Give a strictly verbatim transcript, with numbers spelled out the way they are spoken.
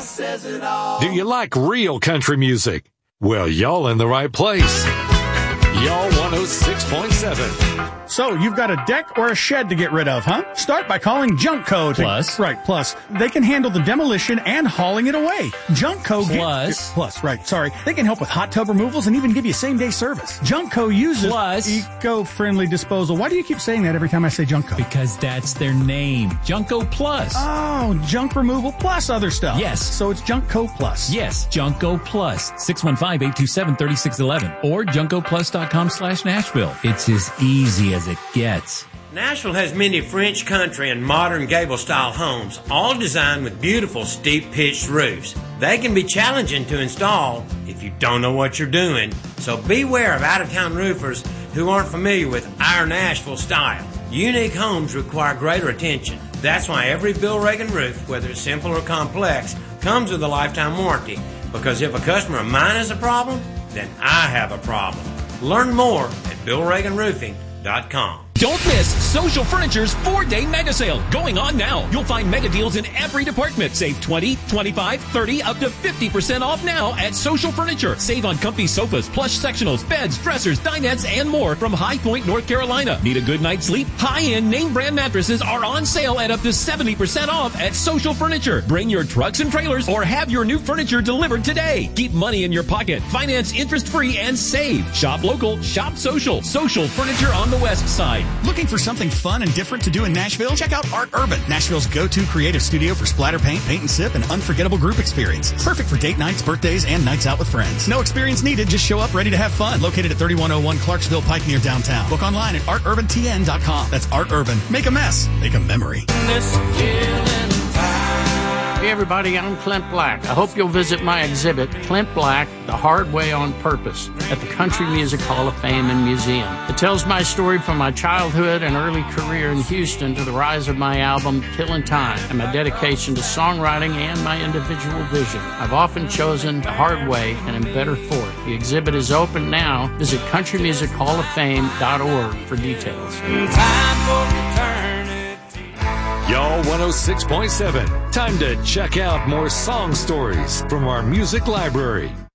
price says it all. Do you like real country music? Well, y'all in the right place. Y'all one oh six point seven. So, you've got a deck or a shed to get rid of, huh? Start by calling Junkco. To, Plus. Right, plus. They can handle the demolition and hauling it away. Junkco. Plus. Get, plus, right, sorry. They can help with hot tub removals and even give you same-day service. Junkco uses Plus. eco-friendly disposal. Why do you keep saying that every time I say Junkco? Because that's their name. Junko Plus. Oh, junk removal plus other stuff. Yes. So it's Junkco Plus. Yes, Junko Plus. six one five, eight two seven, three six one one or junko plus dot com slash Nashville. It's as easy as it gets. Nashville has many French country and modern gable-style homes, all designed with beautiful steep-pitched roofs. They can be challenging to install if you don't know what you're doing, so beware of out-of-town roofers who aren't familiar with our Nashville style. Unique homes require greater attention. That's why every Bill Reagan roof, whether it's simple or complex, comes with a lifetime warranty, because if a customer of mine has a problem, then I have a problem. Learn more at bill reagan roofing dot com. Don't miss Social Furniture's four-day mega sale going on now. You'll find mega deals in every department. Save twenty, twenty-five, thirty, up to fifty percent off now at Social Furniture. Save on comfy sofas, plush sectionals, beds, dressers, dinettes, and more from High Point, North Carolina. Need a good night's sleep? High-end name brand mattresses are on sale at up to seventy percent off at Social Furniture. Bring your trucks and trailers or have your new furniture delivered today. Keep money in your pocket. Finance interest-free and save. Shop local. Shop social. Social Furniture on the west side. Looking for something fun and different to do in Nashville? Check out Art Urban, Nashville's go-to creative studio for splatter paint, paint and sip, and unforgettable group experiences. Perfect for date nights, birthdays, and nights out with friends. No experience needed, just show up ready to have fun. Located at thirty-one oh one Clarksville Pike near downtown. Book online at art urban t n dot com. That's Art Urban. Make a mess. Make a memory. Hey everybody, I'm Clint Black. I hope you'll visit my exhibit, Clint Black, The Hard Way on Purpose, at the Country Music Hall of Fame and Museum. It tells my story from my childhood and early career in Houston to the rise of my album, Killin' Time, and my dedication to songwriting and my individual vision. I've often chosen the hard way and am better for it. The exhibit is open now. Visit country music hall of fame dot org for details. Time for eternity. Y'all one oh six point seven. Time to check out more song stories from our music library.